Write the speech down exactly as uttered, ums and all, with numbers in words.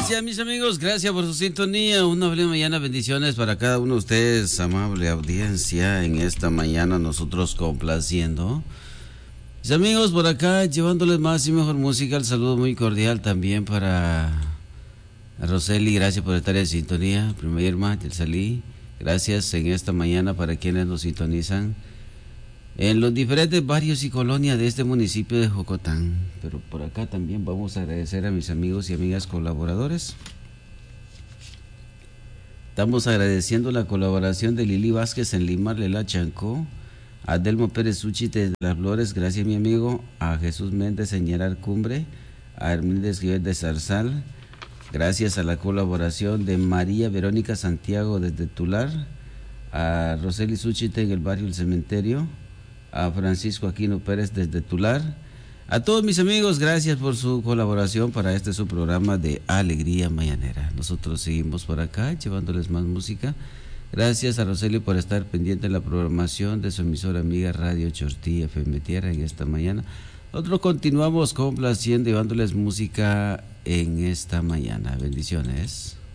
Gracias, mis amigos, gracias por su sintonía. Una feliz mañana, bendiciones para cada uno de ustedes, amable audiencia. En esta mañana nosotros complaciendo. Mis amigos, por acá llevándoles más y mejor música. El saludo muy cordial también para Roseli, gracias por estar en sintonía. Prima Irma, Salí, gracias en esta mañana para quienes nos sintonizan en los diferentes barrios y colonias de este municipio de Jocotán. Pero por acá también vamos a agradecer a mis amigos y amigas colaboradores. Estamos agradeciendo la colaboración de Lili Vázquez en Limar, Lela Chancó, a Delmo Pérez Uchite de Las Flores, gracias mi amigo, a Jesús Méndez en Ñerar Cumbre, a Hermíndez Esquivel de Zarzal, gracias a la colaboración de María Verónica Santiago desde Tular, a Roseli Uchite en el barrio El Cementerio, a Francisco Aquino Pérez desde Tular. A todos mis amigos, gracias por su colaboración para este su programa de Alegría Mañanera. Nosotros seguimos por acá llevándoles más música. Gracias a Roselio por estar pendiente de la programación de su emisora amiga Radio Chortí F M Tierra en esta mañana. Nosotros continuamos complaciendo, llevándoles música en esta mañana. Bendiciones.